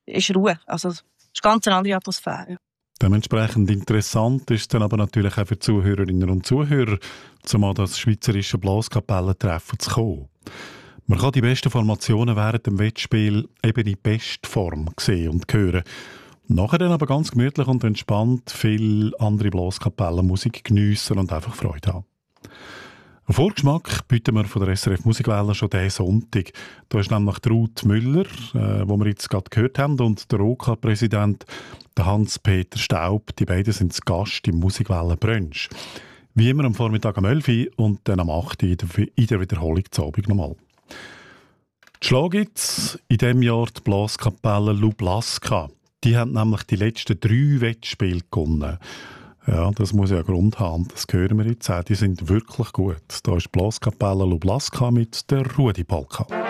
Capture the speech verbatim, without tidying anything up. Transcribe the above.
ist Ruhe. Also es ist ganz eine andere Atmosphäre. Dementsprechend interessant ist dann aber natürlich auch für die Zuhörerinnen und Zuhörer, zumal das schweizerische Blaskapellentreffen zu kommen. Man kann die besten Formationen während dem Wettspiel eben in Bestform sehen und hören. Nachher dann aber ganz gemütlich und entspannt viel andere Blaskapellenmusik geniessen und einfach Freude haben. Einen Vorgeschmack bieten wir von der S R F Musikwelle schon diesen Sonntag. Da ist nämlich Ruth Müller, äh, wo wir jetzt gerade gehört haben, und der O K-Präsident Hans-Peter Staub. Die beiden sind zu Gast im Musikwelle Brunch. Wie immer am Vormittag um elf Uhr und dann am acht Uhr in der, in der Wiederholung zu Abend nochmal. Die Schlag gibt's in diesem Jahr die Blaskapelle Lublaska. Die haben nämlich die letzten drei Wettspiele gewonnen. Ja, das muss ja einen Grund haben. Das hören wir jetzt auch. Die sind wirklich gut. Da ist die Blaskapelle Lublaska mit der Rudi Palka.